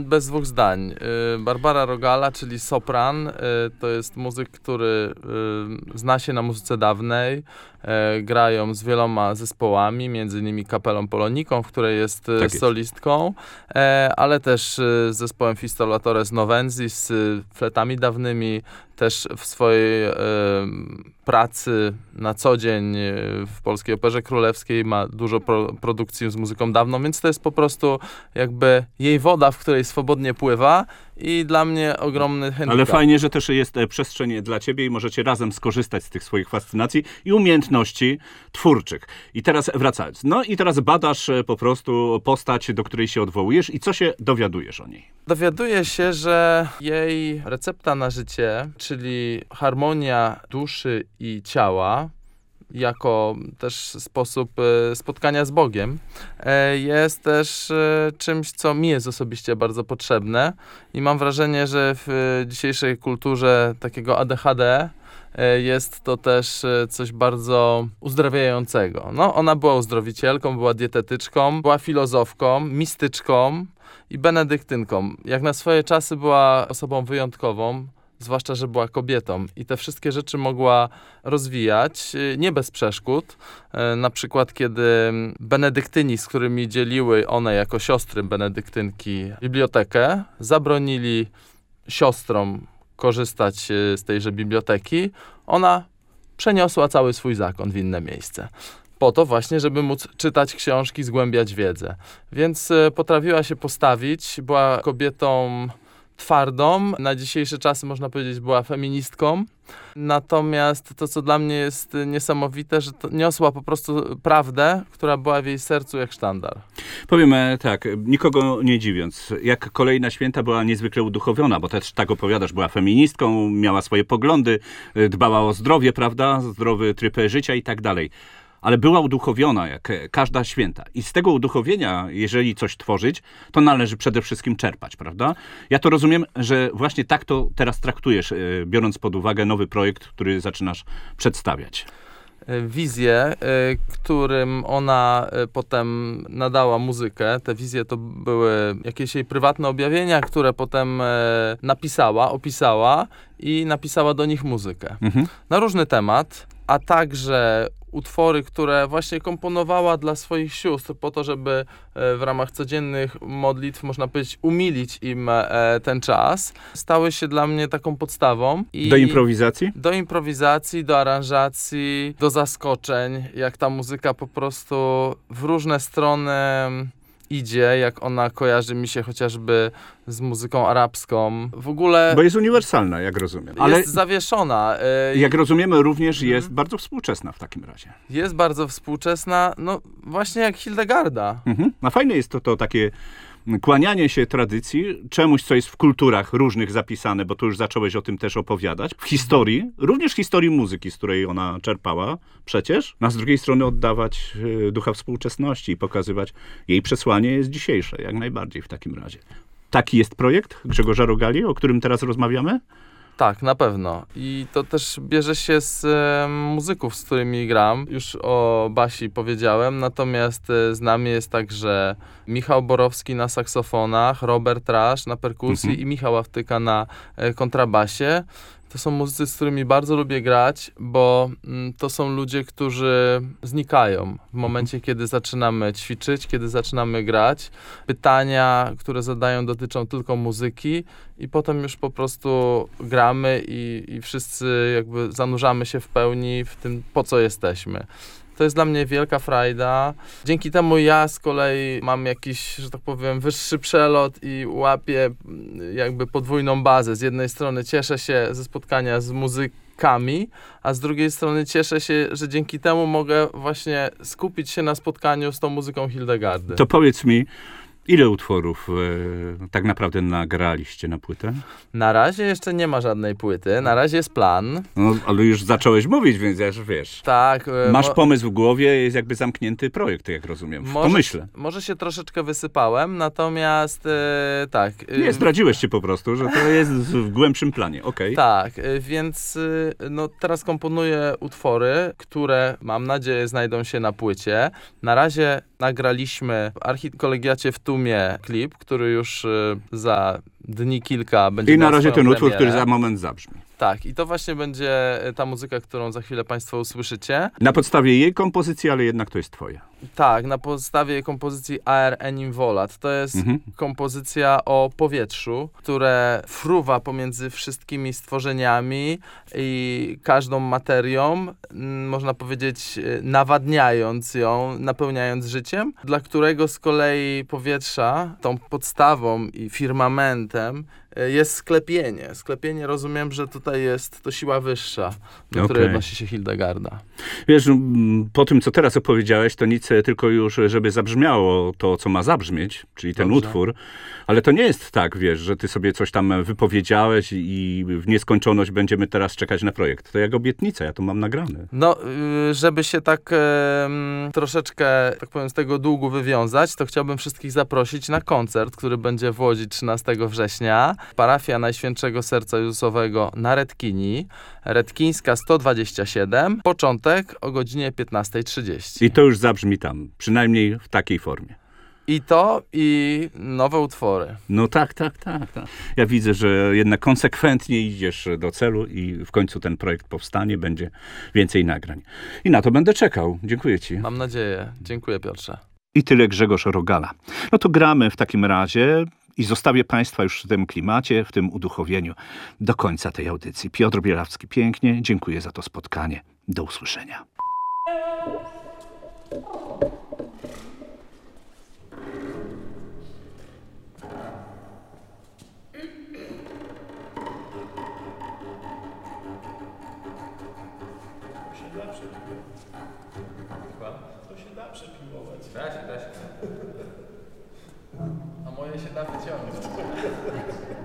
bez dwóch zdań. Barbara Rogala, czyli sopran, to jest muzyk, który zna się na muzyce dawnej. Grają z wieloma zespołami, między innymi Kapelą Poloniką, w której jest solistką, ale też z zespołem Fistolatores Novensi, z fletami dawnymi, też w swojej pracy na co dzień w Polskiej Operze Królewskiej ma dużo produkcji z muzyką dawną, więc to jest po prostu jakby jej woda, w której swobodnie pływa i dla mnie ogromny handicap. Ale fajnie, że też jest przestrzeń dla ciebie i możecie razem skorzystać z tych swoich fascynacji i umiejętności twórczych. I teraz wracając. No i teraz badasz po prostu postać, do której się odwołujesz i co się dowiadujesz o niej? Dowiaduję się, że jej recepta na życie, czyli harmonia duszy i ciała, jako też sposób spotkania z Bogiem, jest też czymś, co mi jest osobiście bardzo potrzebne i mam wrażenie, że w dzisiejszej kulturze takiego ADHD jest to też coś bardzo uzdrawiającego. No, ona była uzdrowicielką, była dietetyczką, była filozofką, mistyczką i benedyktynką. Jak na swoje czasy była osobą wyjątkową, zwłaszcza, że była kobietą i te wszystkie rzeczy mogła rozwijać, nie bez przeszkód. Na przykład, kiedy benedyktyni, z którymi dzieliły one jako siostry benedyktynki bibliotekę, zabronili siostrom korzystać z tejże biblioteki, ona przeniosła cały swój zakon w inne miejsce. Po to właśnie, żeby móc czytać książki, zgłębiać wiedzę. Więc potrafiła się postawić, była kobietą twardą, na dzisiejsze czasy można powiedzieć była feministką, natomiast to, co dla mnie jest niesamowite, że to niosła po prostu prawdę, która była w jej sercu jak sztandar. Powiemy tak, nikogo nie dziwiąc, jak kolejna święta była niezwykle uduchowiona, bo też tak opowiadasz, była feministką, miała swoje poglądy, dbała o zdrowie, prawda, zdrowy tryb życia i tak dalej. Ale była uduchowiona, jak każda święta. I z tego uduchowienia, jeżeli coś tworzyć, to należy przede wszystkim czerpać, prawda? Ja to rozumiem, że właśnie tak to teraz traktujesz, biorąc pod uwagę nowy projekt, który zaczynasz przedstawiać. Wizje, którym ona potem nadała muzykę. Te wizje to były jakieś jej prywatne objawienia, które potem napisała, opisała i napisała do nich muzykę. Na różny temat, a także utwory, które właśnie komponowała dla swoich sióstr po to, żeby w ramach codziennych modlitw, można powiedzieć, umilić im ten czas, stały się dla mnie taką podstawą. Do improwizacji? Do improwizacji, do aranżacji, do zaskoczeń, jak ta muzyka po prostu w różne strony idzie, jak ona kojarzy mi się chociażby z muzyką arabską. W ogóle... Bo jest uniwersalna, jak rozumiem. Ale jest zawieszona. Jak rozumiemy, również jest bardzo współczesna w takim razie. Jest bardzo współczesna, no właśnie jak Hildegarda. A fajne jest to takie kłanianie się tradycji, czemuś, co jest w kulturach różnych zapisane, bo tu już zacząłeś o tym też opowiadać, w historii, również historii muzyki, z której ona czerpała przecież, a z drugiej strony oddawać ducha współczesności i pokazywać jej przesłanie jest dzisiejsze, jak najbardziej w takim razie. Taki jest projekt Grzegorza Rogali, o którym teraz rozmawiamy? Tak, na pewno. I to też bierze się z muzyków, z którymi gram. Już o Basi powiedziałem, natomiast z nami jest także Michał Borowski na saksofonach, Robert Rasz na perkusji i Michał Awtyka na kontrabasie. To są muzycy, z którymi bardzo lubię grać, bo to są ludzie, którzy znikają w momencie, kiedy zaczynamy ćwiczyć, kiedy zaczynamy grać. Pytania, które zadają, dotyczą tylko muzyki i potem już po prostu gramy i wszyscy jakby zanurzamy się w pełni w tym, po co jesteśmy. To jest dla mnie wielka frajda. Dzięki temu ja z kolei mam jakiś, że tak powiem, wyższy przelot i łapię jakby podwójną bazę. Z jednej strony cieszę się ze spotkania z muzykami, a z drugiej strony cieszę się, że dzięki temu mogę właśnie skupić się na spotkaniu z tą muzyką Hildegardy. To powiedz mi, ile utworów tak naprawdę nagraliście na płytę? Na razie jeszcze nie ma żadnej płyty, na razie jest plan. No, ale już zacząłeś mówić, więc ja już wiesz. Tak. Masz pomysł w głowie, jest jakby zamknięty projekt, jak rozumiem, w pomyśle. Może się troszeczkę wysypałem, natomiast tak. Nie, zdradziłeś się po prostu, że to jest w głębszym planie, okej. Tak, więc no, teraz komponuję utwory, które mam nadzieję znajdą się na płycie. Na razie nagraliśmy w Archikolegiacie w Tunie sumie klip, który już za dni kilka będzie I na miał razie swoją ten utwór, premierę. który za moment zabrzmi. Tak, i to właśnie będzie ta muzyka, którą za chwilę państwo usłyszycie. Na podstawie jej kompozycji, ale jednak to jest twoje. Tak, na podstawie kompozycji Aer Enim Volat. To jest kompozycja o powietrzu, które fruwa pomiędzy wszystkimi stworzeniami i każdą materią, można powiedzieć, nawadniając ją, napełniając życiem, dla którego z kolei powietrza, tą podstawą i firmamentem jest sklepienie. Sklepienie, rozumiem, że tutaj jest to siła wyższa, do której odnosi się Hildegarda. Wiesz, po tym, co teraz opowiedziałeś, to nic tylko już, żeby zabrzmiało to, co ma zabrzmieć, czyli ten utwór, ale to nie jest tak, wiesz, że ty sobie coś tam wypowiedziałeś i w nieskończoność będziemy teraz czekać na projekt. To jak obietnica, ja to mam nagrane. No, żeby się tak troszeczkę, tak powiem, z tego długu wywiązać, to chciałbym wszystkich zaprosić na koncert, który będzie w Łodzi 13 września. Parafia Najświętszego Serca Jezusowego na Redkini, Redkińska 127, początek o godzinie 15:30. I to już zabrzmi tam, przynajmniej w takiej formie. I to, i nowe utwory. No tak. Ja widzę, że jednak konsekwentnie idziesz do celu i w końcu ten projekt powstanie, będzie więcej nagrań. I na to będę czekał. Dziękuję ci. Mam nadzieję. Dziękuję, Piotrze. I tyle Grzegorz Rogala. No to gramy w takim razie i zostawię państwa już w tym klimacie, w tym uduchowieniu do końca tej audycji. Piotr Bielawski, pięknie. Dziękuję za to spotkanie. Do usłyszenia. To się da przepiłować. Da się. A moje się da wyciągnąć.